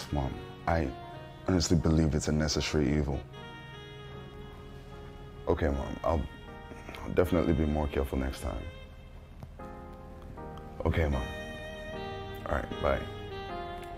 Mom. I honestly believe it's a necessary evil. Okay, Mom. I'll definitely be more careful next time. Okay, Mom. All right, bye.